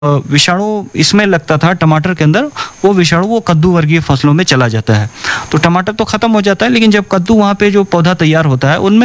विषाणु इसमें लगता था टमाटर के अंदर, वो विषाणु वो कद्दू वर्गीय फसलों में चला जाता है। तो टमाटर तो खत्म हो जाता है, लेकिन जब कद्दू वहाँ पे जो पौधा तैयार होता है उनमें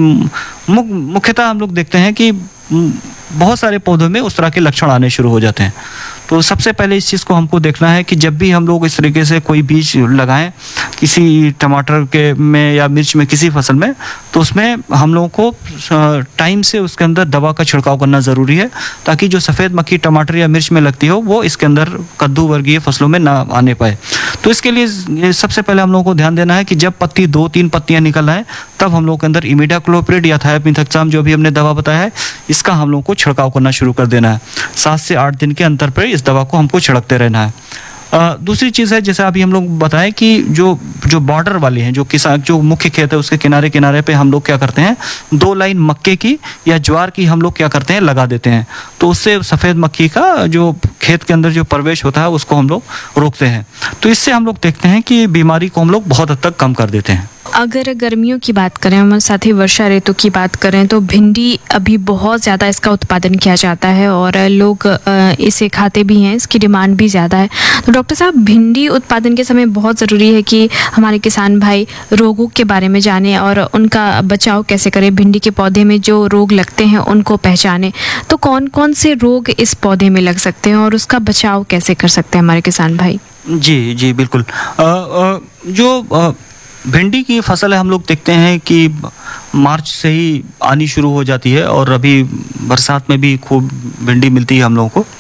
मुख्यतः हम लोग देखते हैं कि बहुत सारे पौधों में उस तरह के लक्षण आने शुरू हो जाते हैं। तो सबसे पहले इस चीज़ को हमको देखना है कि जब भी हम लोग इस तरीके से कोई बीज लगाएं किसी टमाटर के में या मिर्च में किसी फसल में, तो उसमें हम लोगों को टाइम से उसके अंदर दवा का छिड़काव करना ज़रूरी है, ताकि जो सफ़ेद मक्खी टमाटर या मिर्च में लगती हो वो इसके अंदर कद्दू वर्गीय फसलों में ना आने पाए। तो इसके लिए सबसे पहले हम लोगों को ध्यान देना है कि जब पत्ती 2-3 पत्तियाँ निकल आए तब हम लोग के अंदर इमिडाक्लोप्रिड या थायोमिथाक्साम जो भी हमने दवा बताया है इसका हम लोग को छिड़काव करना शुरू कर देना है। 7 से 8 दिन के अंतर पर इस दवा को हमको छिड़कते रहना है। दूसरी चीज़ है, जैसे अभी हम लोग बताएं कि जो बॉर्डर वाले हैं, जो मुख्य खेत है उसके किनारे किनारे पे हम लोग क्या करते हैं, 2 लाइन मक्के की या ज्वार की हम लोग क्या करते हैं, लगा देते हैं। तो उससे सफ़ेद मक्खी का जो खेत के अंदर जो प्रवेश होता है उसको हम लोग रोकते हैं। तो इससे हम लोग देखते हैं कि बीमारी को हम लोग बहुत हद तक कम कर देते हैं। अगर गर्मियों की बात करें और साथ ही वर्षा ऋतु की बात करें तो भिंडी अभी बहुत ज़्यादा इसका उत्पादन किया जाता है और लोग इसे खाते भी हैं, इसकी डिमांड भी ज़्यादा है। तो डॉक्टर साहब, भिंडी उत्पादन के समय बहुत ज़रूरी है कि हमारे किसान भाई रोगों के बारे में जाने और उनका बचाव कैसे करें। भिंडी के पौधे में जो रोग लगते हैं उनको पहचानें। तो कौन कौन से रोग इस पौधे में लग सकते हैं और उसका बचाव कैसे कर सकते हैं हमारे किसान भाई? जी बिल्कुल। जो भिंडी की फसल है हम लोग देखते हैं कि मार्च से ही आनी शुरू हो जाती है और अभी बरसात में भी खूब भिंडी मिलती है हम लोगों को।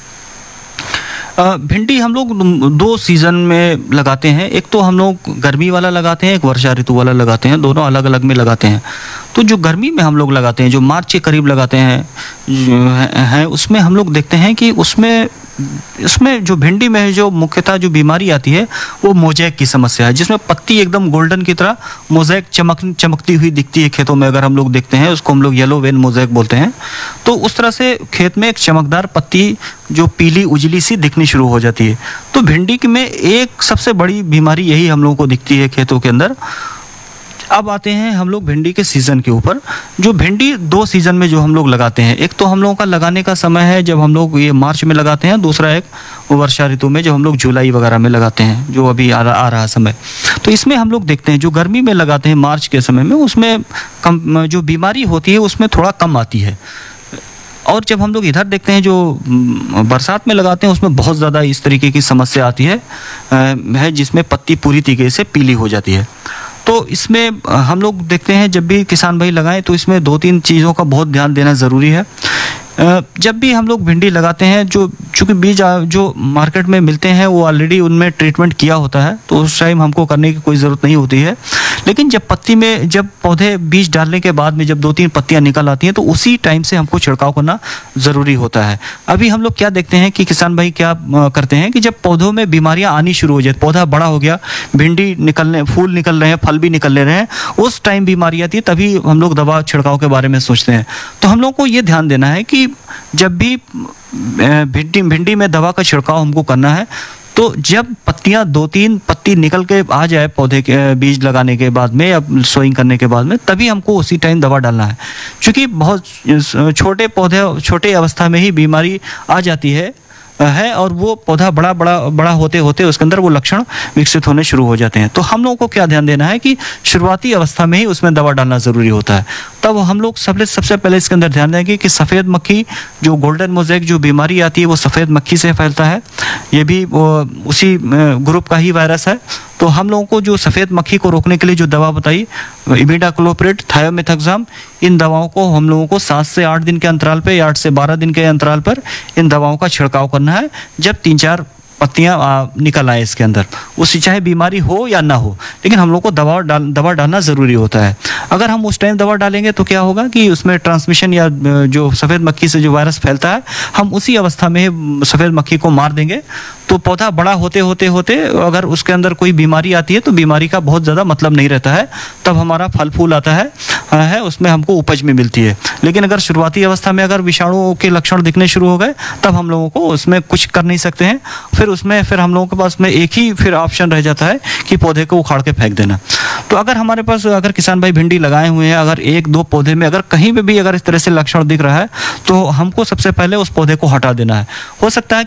भिंडी हम लोग 2 सीज़न में लगाते हैं। एक तो हम लोग गर्मी वाला लगाते हैं, एक वर्षा ऋतु वाला लगाते हैं, दोनों अलग अलग में लगाते हैं। तो जो गर्मी में हम लोग लगाते हैं, जो मार्च के करीब लगाते हैं उसमें हम लोग देखते हैं कि उसमें जो भिंडी में जो मुख्यतः जो बीमारी आती है वो मोज़ेक की समस्या है, जिसमें पत्ती एकदम गोल्डन की तरह मोज़ेक चमकती हुई दिखती है खेतों में। अगर हम लोग देखते हैं उसको हम लोग येलो वेन मोज़ेक बोलते हैं। तो उस तरह से खेत में एक चमकदार पत्ती जो पीली उजली सी दिखनी शुरू हो जाती है। तो भिंडी में एक सबसे बड़ी बीमारी यही हम लोगों को दिखती है खेतों के अंदर। अब आते हैं हम लोग भिंडी के सीज़न के ऊपर। जो भिंडी 2 सीज़न में जो हम लोग लगाते हैं, एक तो हम लोगों का लगाने का समय है जब हम लोग ये मार्च में लगाते हैं, दूसरा एक वर्षा ऋतु में जब हम लोग जुलाई वगैरह में लगाते हैं, जो अभी आ रहा समय। तो इसमें हम लोग देखते हैं जो गर्मी में लगाते हैं मार्च के समय में, उसमें कम जो बीमारी होती है उसमें थोड़ा कम आती है। और जब हम लोग इधर देखते हैं जो बरसात में लगाते हैं उसमें बहुत ज़्यादा इस तरीके की समस्या आती है जिसमें पत्ती पूरी तरीके से पीली हो जाती है। तो इसमें हम लोग देखते हैं जब भी किसान भाई लगाएं तो इसमें 2-3 चीज़ों का बहुत ध्यान देना ज़रूरी है। जब भी हम लोग भिंडी लगाते हैं, चूँकि बीज जो मार्केट में मिलते हैं वो ऑलरेडी उनमें ट्रीटमेंट किया होता है, तो उस टाइम हमको करने की कोई ज़रूरत नहीं होती है। लेकिन जब पौधे बीज डालने के बाद में जब 2-3 पत्तियां निकल आती हैं तो उसी टाइम से हमको छिड़काव करना ज़रूरी होता है। अभी हम लोग क्या देखते हैं कि किसान भाई क्या करते हैं कि जब पौधों में बीमारियां आनी शुरू हो जाए, पौधा बड़ा हो गया, भिंडी फूल निकल रहे हैं, फल भी निकल ले रहे हैं, उस टाइम बीमारी आती है, तभी हम लोग दवा छिड़काव के बारे में सोचते हैं। तो हम लोग को ये ध्यान देना है कि जब भी भिंडी में दवा का छिड़काव हमको करना है तो जब पत्तियां 2-3 पत्ती निकल के आ जाए पौधे के बीज लगाने के बाद में या सोइंग करने के बाद में, तभी हमको उसी टाइम दवा डालना है। क्योंकि बहुत छोटे अवस्था में ही बीमारी आ जाती है और वो पौधा बड़ा होते होते उसके अंदर वो लक्षण विकसित होने शुरू हो जाते हैं। तो हम लोगों को क्या ध्यान देना है कि शुरुआती अवस्था में ही उसमें दवा डालना ज़रूरी होता है। तब हम लोग सबसे पहले इसके अंदर ध्यान देंगे कि सफ़ेद मक्खी जो गोल्डन मोज़ेक जो बीमारी आती है वो सफ़ेद मक्खी से फैलता है। ये भी उसी ग्रुप का ही वायरस है। तो हम लोगों को जो सफ़ेद मक्खी को रोकने के लिए जो दवा बताई, इमिडाक्लोप्रिड, थायोमिथाक्साम, इन दवाओं को हम लोगों को 7 से 8 दिन के अंतराल पर या 8 से 12 दिन के अंतराल पर इन दवाओं का छिड़काव करना है जब 3-4 पत्तियां निकल आए इसके अंदर। उससे चाहे बीमारी हो या ना हो, लेकिन हम लोग को दवा डालना ज़रूरी होता है। अगर हम उस टाइम दवा डालेंगे तो क्या होगा कि उसमें ट्रांसमिशन या जो सफ़ेद मक्खी से जो वायरस फैलता है, हम उसी अवस्था में सफ़ेद मक्खी को मार देंगे। तो पौधा बड़ा होते होते होते अगर उसके अंदर कोई बीमारी आती है तो बीमारी का बहुत ज़्यादा मतलब नहीं रहता है, तब हमारा फल फूल आता है उसमें हमको उपज में मिलती है। लेकिन अगर शुरुआती अवस्था में अगर विषाणुओं के लक्षण दिखने शुरू हो गए तब हम लोगों को उसमें कुछ कर नहीं सकते हैं। फिर हम लोगों के पास में एक ही फिर ऑप्शन रह जाता है कि पौधे को उखाड़ के फेंक देना। तो अगर हमारे पास अगर किसान भाई भिंडी लगाए हुए हैं, अगर एक दो पौधे में अगर कहीं पे भी अगर इस तरह से लक्षण दिख रहा है तो हमको सबसे पहले उस पौधे को हटा देना है। हो सकता है